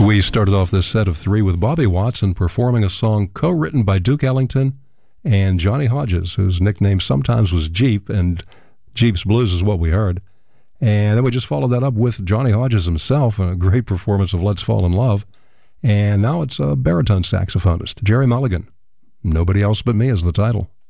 We started off this set of three with Bobby Watson performing a song co-written by Duke Ellington and Johnny Hodges, whose nickname sometimes was Jeep, and Jeep's Blues is what we heard. And then we just followed that up with Johnny Hodges himself, a great performance of Let's Fall in Love. And now it's a baritone saxophonist, Jerry Mulligan. Nobody Else But Me is the title.